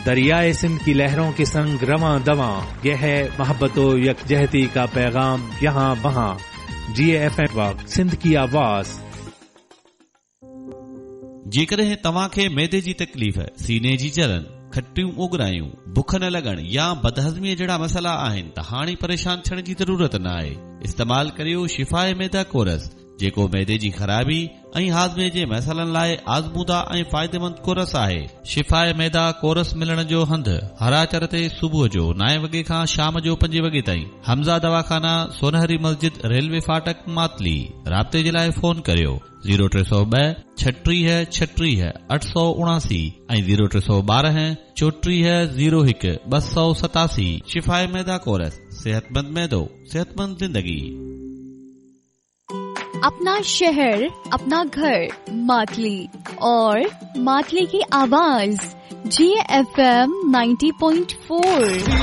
दरियाए सिंध की लहरों के संग रवां दवां, यह है मोहब्बतो यकजहती का पैगाम यहाँ वहाँ। GAFM वक्त सिंध की आवाज। जेकॾहिं तव्हांखे मैदे जी तकलीफ़, सीने जी जलन, खटियूं उगरायूं, बुख न लॻण या बदहज़मीअ जहिड़ा मसइला आहिनि त हाणे परेशान थियण जी ज़रूरत न आहे। इस्तेमाल करियो शिफ़ाए मैदा कोरस, जेको मैदे जी ख़राबी ऐं हाज़मे जे मसइलनि लाइ आज़मूदा ऐं फ़ाइदेमंद कोरस आहे। शिफ़ाए मैदा कोरस मिलण जो हंधि हराचर ते सुबुह जो 9 वॻे खां शाम जो 5 वॻे ताईं। हमज़ा दवाखाना, सोनहरी मस्जिद, रेलवे फाटक, मातली। राब्ते जे लाइ फ़ोन करियो 0302 36 36 879 ऐं 0312 34 01 287। शिफ़ाए मैदा कोरस, सेहतमंद मैदो, सेहतमंद जिंदगी। अपना शहर, अपना घर, मातली और मातली की आवाज GFM 90.4।